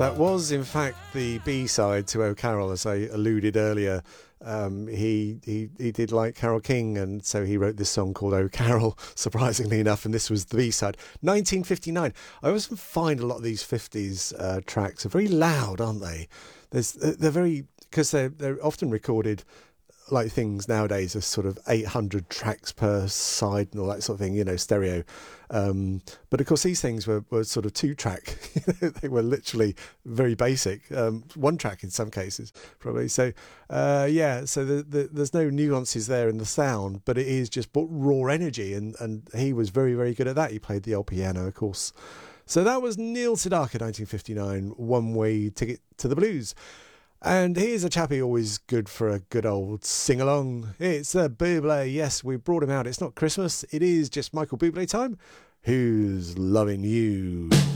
That was, in fact, the B-side to "Oh Carol," as I alluded earlier. He did like Carole King, and so he wrote this song called "Oh Carol," surprisingly enough, and this was the B-side. 1959. I always find a lot of these 50s tracks are very loud, aren't they? They're very, because they're often recorded like things nowadays are sort of 800 tracks per side and all that sort of thing, stereo. But of course, these things were sort of 2-track. They were literally very basic, 1-track in some cases, probably. So, so there's no nuances there in the sound, but it is just raw energy. And he was very, very good at that. He played the old piano, of course. So that was Neil Sedaka, 1959, One Way Ticket to the Blues. And here's a chappie always good for a good old sing-along. It's Bublé. Yes, we brought him out. It's not Christmas. It is just Michael Bublé time. Who's Loving You?